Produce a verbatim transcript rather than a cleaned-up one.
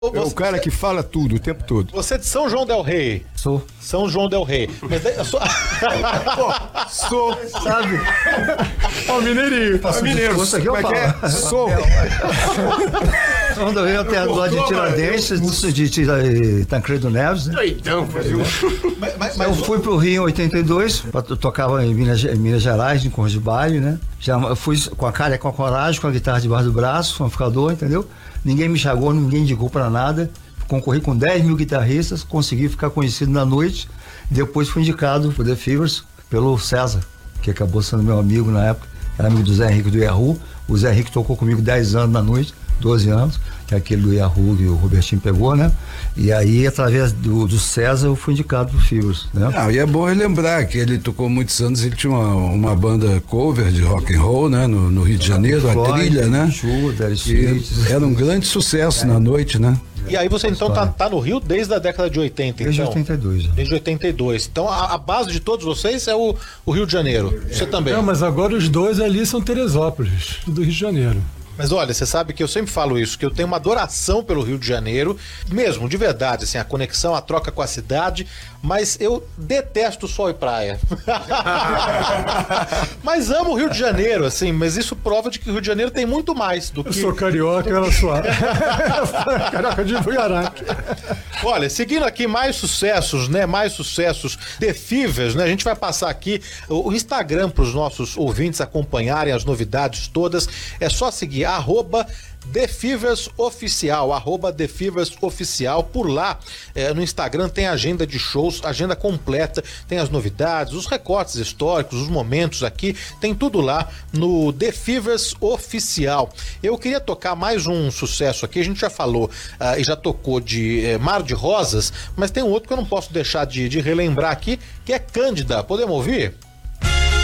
É o cara que fala tudo o tempo todo. Você é de São João del Rei? Sou. São João del Rei. Mas daí, eu sou... Pô, sou, Sabe? ó, mineirinho. Faço Mineiro, discurso aqui, eu como é que falo. é? Sou. Quando eu até agora de Tiradentes, de, de, de Tancredo Neves, né? Doidão, fazia um... mas, mas, Eu mas, fui pro Rio em oitenta e dois, eu tocava em Minas, em Minas Gerais, em Corros de Baile, né? Já eu fui com a cara e com a coragem, com a guitarra debaixo do braço, com o amplificador, entendeu? Ninguém me chamou, ninguém indicou pra nada. Concorri com dez mil guitarristas, consegui ficar conhecido na noite. Depois fui indicado por The Fevers pelo César, que acabou sendo meu amigo na época. Era amigo do Zé Henrique do Yahoo. O Zé Henrique tocou comigo dez anos na noite, doze anos, que é aquele do Yahoo que o Robertinho pegou, né? E aí, através do, do César, eu fui indicado por Fevers, né? Não, e é bom relembrar que ele tocou muitos anos, ele tinha uma, uma banda cover de rock and roll, né? No, no Rio de Janeiro, a Floyd, Trilha, né? Chu, Dire E Straits. era um grande sucesso na noite, né? e aí você então tá, tá no Rio desde a década de oitenta, Desde então? oitenta e dois. Desde oitenta e dois. Então a, a base de todos vocês é o, o Rio de Janeiro. Você também. Não, mas agora os dois ali são Teresópolis, do Rio de Janeiro. Mas olha, você sabe que eu sempre falo isso, que eu tenho uma adoração pelo Rio de Janeiro, mesmo, de verdade, assim, a conexão, a troca com a cidade, mas eu detesto sol e praia. Mas amo o Rio de Janeiro, assim, mas isso prova de que o Rio de Janeiro tem muito mais do Eu que... sou carioca, ela sua. Carioca de Buiaraque. Olha, seguindo aqui mais sucessos, né? Mais sucessos The Fevers, né? A gente vai passar aqui o Instagram para os nossos ouvintes acompanharem as novidades todas. É só seguir arroba The Fevers Oficial, arroba The Fevers Oficial. Por lá, é, no Instagram tem agenda de shows, agenda completa, tem as novidades, os recortes históricos, os momentos aqui, tem tudo lá no The Fevers Oficial. Eu queria tocar mais um sucesso aqui, a gente já falou uh, e já tocou de uh, Mar de Rosas, mas tem um outro que eu não posso deixar de, de relembrar aqui, que é Cândida. Podemos ouvir?